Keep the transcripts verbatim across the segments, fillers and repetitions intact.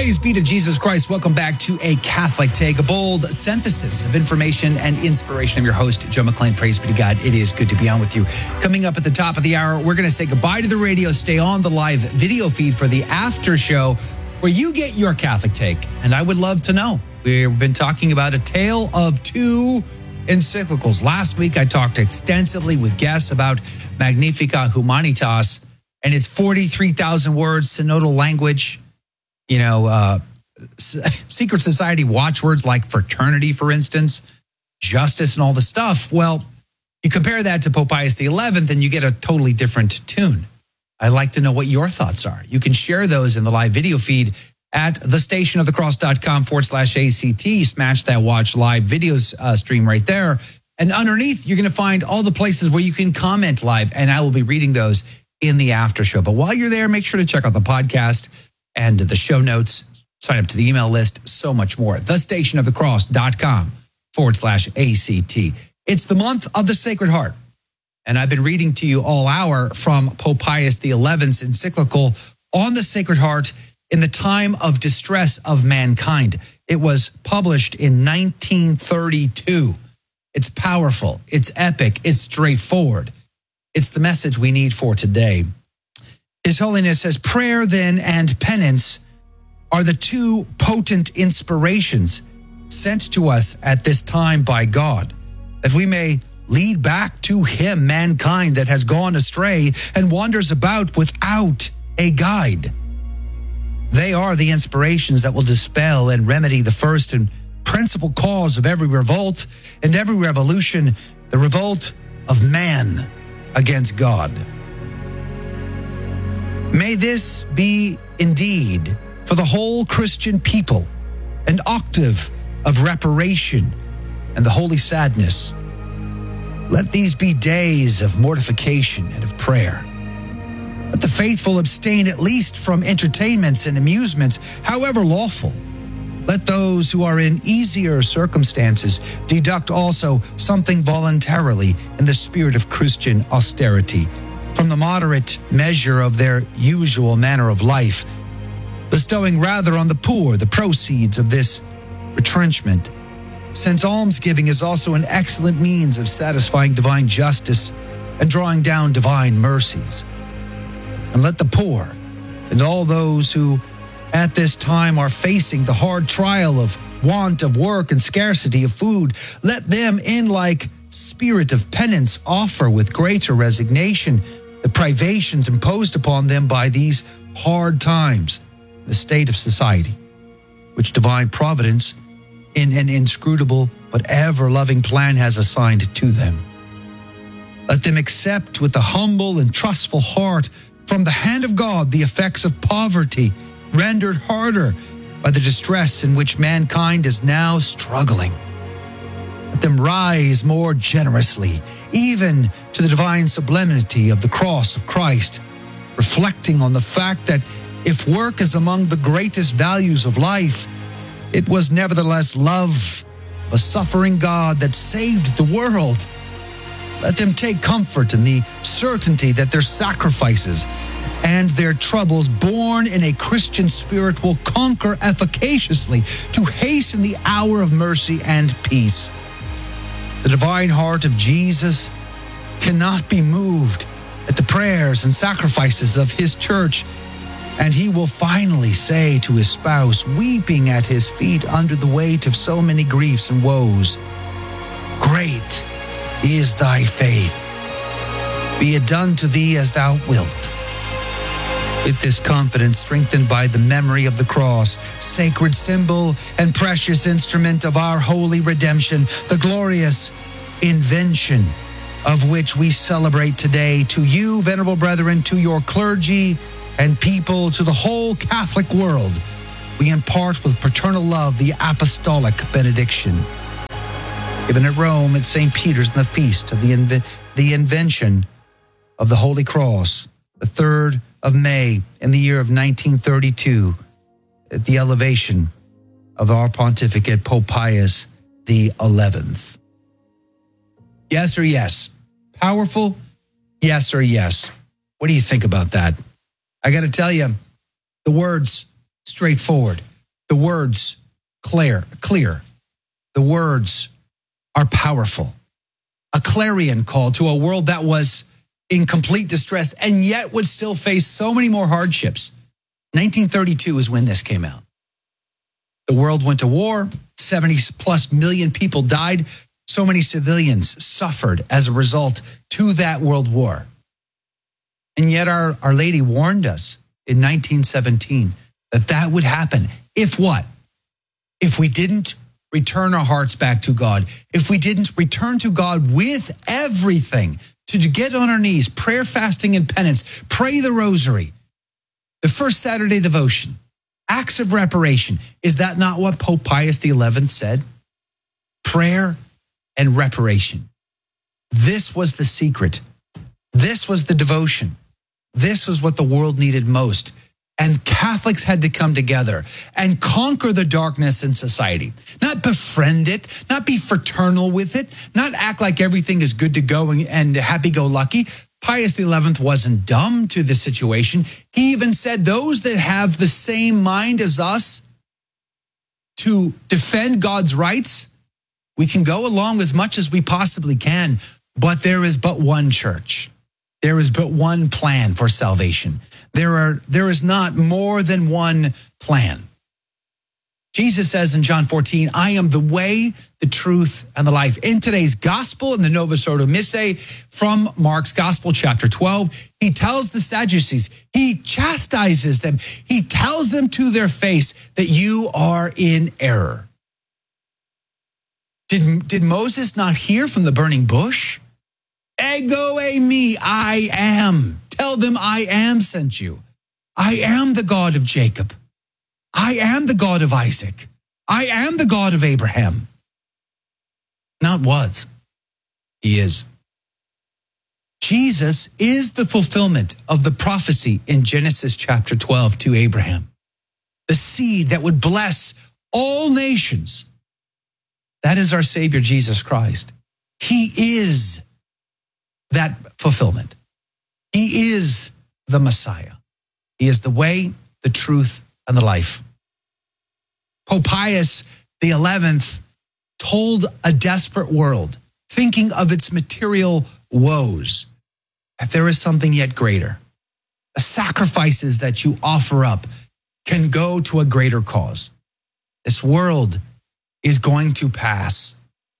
Praise be to Jesus Christ. Welcome back to A Catholic Take, a bold synthesis of information and inspiration. I'm your host, Joe McClain. Praise be to God. It is good to be on with you. Coming up at the top of the hour, we're going to say goodbye to the radio. Stay on the live video feed for the after show where you get your Catholic take. And I would love to know. We've been talking about a tale of two encyclicals. Last week, I talked extensively with guests about Magnificat Humanitas and its forty-three thousand words, synodal language. You know, uh, secret society watchwords like fraternity, for instance, justice and all the stuff. Well, you compare that to Pope Pius the eleventh and you get a totally different tune. I'd like to know what your thoughts are. You can share those in the live video feed at thestationofthecross.com forward slash ACT. Smash that watch live videos uh, stream right there. And underneath, you're going to find all the places where you can comment live, and I will be reading those in the after show. But while you're there, make sure to check out the podcast and the show notes, sign up to the email list, so much more. thestationofthecross.com forward slash ACT. It's the month of the Sacred Heart. And I've been reading to you all hour from Pope Pius the eleventh's encyclical on the Sacred Heart in the time of distress of mankind. It was published in nineteen thirty-two. It's powerful, it's epic, it's straightforward. It's the message we need for today. His Holiness says, prayer then and penance are the two potent inspirations sent to us at this time by God, that we may lead back to him mankind that has gone astray and wanders about without a guide. They are the inspirations that will dispel and remedy the first and principal cause of every revolt and every revolution, the revolt of man against God. May this be indeed for the whole Christian people an octave of reparation and the holy sadness. Let these be days of mortification and of prayer. Let the faithful abstain at least from entertainments and amusements, however lawful. Let those who are in easier circumstances deduct also something voluntarily in the spirit of Christian austerity from the moderate measure of their usual manner of life, bestowing rather on the poor the proceeds of this retrenchment, since almsgiving is also an excellent means of satisfying divine justice and drawing down divine mercies. And let the poor and all those who at this time are facing the hard trial of want of work and scarcity of food, let them in like spirit of penance offer with greater resignation the privations imposed upon them by these hard times, the state of society, which divine providence in an inscrutable but ever-loving plan has assigned to them. Let them accept with a humble and trustful heart from the hand of God the effects of poverty rendered harder by the distress in which mankind is now struggling. Let them rise more generously, even to the divine sublimity of the cross of Christ, reflecting on the fact that if work is among the greatest values of life, it was nevertheless love of a suffering God that saved the world. Let them take comfort in the certainty that their sacrifices and their troubles born in a Christian spirit will conquer efficaciously to hasten the hour of mercy and peace. The divine heart of Jesus cannot be moved at the prayers and sacrifices of his church, and he will finally say to his spouse, weeping at his feet under the weight of so many griefs and woes, great is thy faith. Be it done to thee as thou wilt. With this confidence, strengthened by the memory of the cross, sacred symbol and precious instrument of our holy redemption, the glorious invention of which we celebrate today, to you, venerable brethren, to your clergy and people, to the whole Catholic world, we impart with paternal love the apostolic benediction. Given at Rome at Saint Peter's in the feast of the, inve- the invention of the Holy Cross, the third of May in the year of nineteen thirty-two, at the elevation of our pontificate, Pope Pius the eleventh. Yes or yes? Powerful? Yes or yes? What do you think about that? I got to tell you, the words straightforward. The words clear, clear. The words are powerful. A clarion call to a world that was in complete distress and yet would still face so many more hardships. nineteen thirty-two is when this came out. The world went to war. seventy plus million people died. So many civilians suffered as a result to that world war. And yet our, our lady warned us in nineteen seventeen that that would happen. If what? If we didn't return our hearts back to God, if we didn't return to God with everything, to get on our knees, prayer, fasting, and penance, pray the rosary, the first Saturday devotion, acts of reparation. Is that not what Pope Pius the eleventh said? Prayer and reparation. This was the secret. This was the devotion. This was what the world needed most. And Catholics had to come together and conquer the darkness in society. Not befriend it, not be fraternal with it, not act like everything is good to go and happy-go-lucky. Pius the eleventh wasn't dumb to the situation. He even said those that have the same mind as us to defend God's rights, we can go along with much as we possibly can, but there is but one church. There is but one plan for salvation. There are, there is not more than one plan. Jesus says in John fourteen, I am the way, the truth, and the life. In today's gospel, in the Novus Ordo Missae, from Mark's Gospel, chapter twelve, he tells the Sadducees, he chastises them, he tells them to their face that you are in error. Did, did Moses not hear from the burning bush? Ego e me, I am. Tell them I am sent you. I am the God of Jacob. I am the God of Isaac. I am the God of Abraham. Not was. He is. Jesus is the fulfillment of the prophecy in Genesis chapter twelve to Abraham. The seed that would bless all nations. That is our Savior, Jesus Christ. He is that fulfillment. He is the Messiah. He is the way, the truth, and the life. Pope Pius the eleventh told a desperate world, thinking of its material woes, that there is something yet greater. The sacrifices that you offer up can go to a greater cause. This world is going to pass.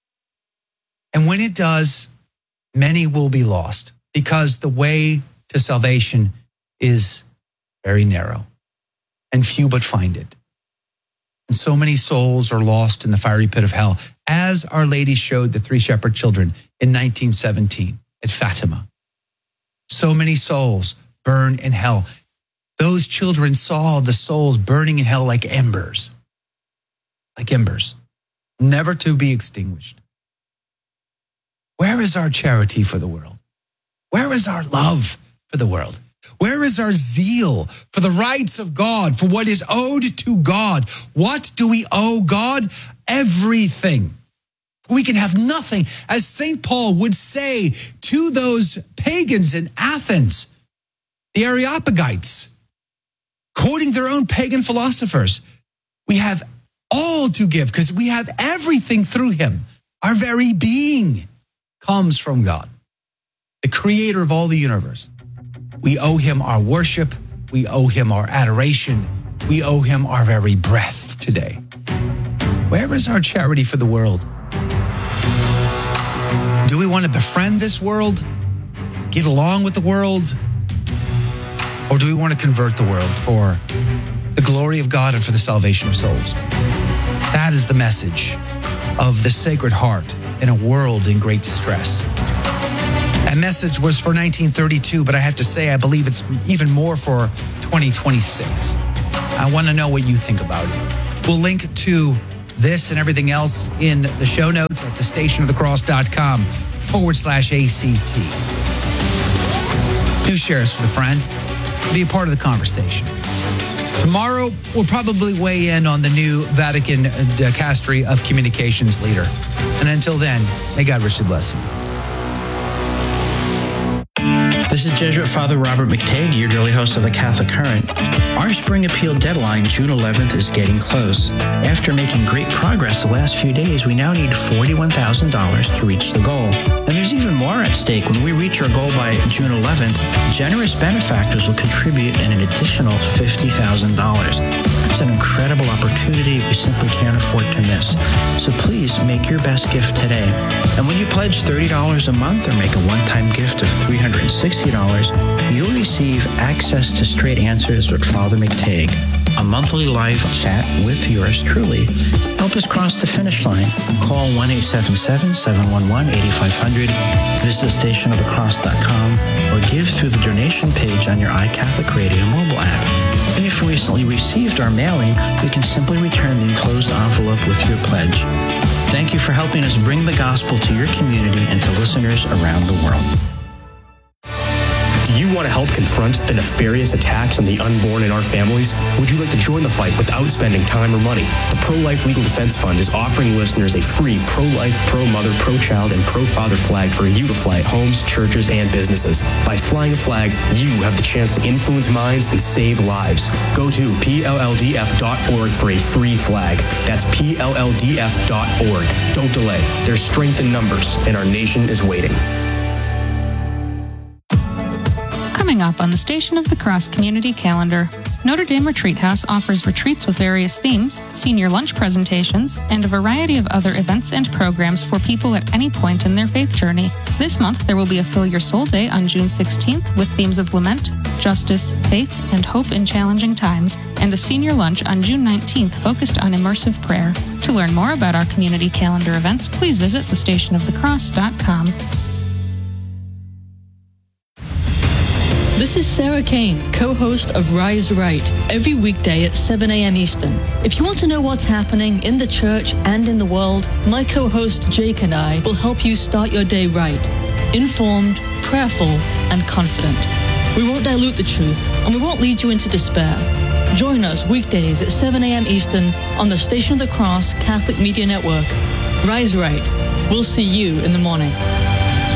And when it does, many will be lost because the way to salvation is very narrow and few but find it. And so many souls are lost in the fiery pit of hell, as Our Lady showed the three shepherd children in nineteen seventeen at Fatima. So many souls burn in hell. Those children saw the souls burning in hell like embers, like embers, never to be extinguished. Where is our charity for the world? Where is our love for the world? Where is our zeal for the rights of God, for what is owed to God? What do we owe God? Everything. We can have nothing. As Saint Paul would say to those pagans in Athens, the Areopagites, quoting their own pagan philosophers, we have all to give because we have everything through him. Our very being comes from God, the creator of all the universe. We owe him our worship. We owe him our adoration. We owe him our very breath today. Where is our charity for the world? Do we want to befriend this world? Get along with the world? Or do we want to convert the world for the glory of God and for the salvation of souls? That is the message of the Sacred Heart in a world in great distress. That message was for nineteen thirty-two, but I have to say, I believe it's even more for twenty twenty-six. I want to know what you think about it. We'll link to this and everything else in the show notes at thestationofthecross.com forward slash ACT. Do share us with a friend. Be a part of the conversation. Tomorrow, we'll probably weigh in on the new Vatican dicastery of communications leader. And until then, may God richly bless you. This is Jesuit Father Robert McTague, your daily host of the Catholic Current. Our spring appeal deadline, June eleventh, is getting close. After making great progress the last few days, we now need forty-one thousand dollars to reach the goal. And there's even more at stake. When we reach our goal by June eleventh, generous benefactors will contribute an additional fifty thousand dollars. It's an incredible opportunity we simply can't afford to miss. So please make your best gift today. And when you pledge thirty dollars a month or make a one-time gift of three hundred sixty dollars, you'll receive access to Straight Answers with Father McTague, a monthly live chat with yours truly. Help us cross the finish line. Call one eight seven seven, seven one one, eight five zero zero, visit station of the cross dot com, or give through the donation page on your iCatholic Radio mobile app. And if you recently received our mailing, you can simply return the enclosed envelope with your pledge. Thank you for helping us bring the gospel to your community and to listeners around the world. Do you want to help confront the nefarious attacks on the unborn in our families? Would you like to join the fight without spending time or money? The Pro-Life Legal Defense Fund is offering listeners a free pro-life, pro-mother, pro-child, and pro-father flag for you to fly at homes, churches, and businesses. By flying a flag, you have the chance to influence minds and save lives. Go to P L L D F dot org for a free flag. That's P L L D F dot org. Don't delay. There's strength in numbers, and our nation is waiting. Coming up on the Station of the Cross community calendar, Notre Dame Retreat House offers retreats with various themes, senior lunch presentations, and a variety of other events and programs for people at any point in their faith journey. This month, there will be a Fill Your Soul Day on June sixteenth with themes of lament, justice, faith, and hope in challenging times, and a senior lunch on June nineteenth focused on immersive prayer. To learn more about our community calendar events, please visit the station of the cross dot com. This is Sarah Kane, co-host of Rise Right, every weekday at seven a.m. Eastern. If you want to know what's happening in the church and in the world, my co-host Jake and I will help you start your day right, informed, prayerful, and confident. We won't dilute the truth, and we won't lead you into despair. Join us weekdays at seven a.m. Eastern on the Station of the Cross Catholic Media Network. Rise Right. We'll see you in the morning.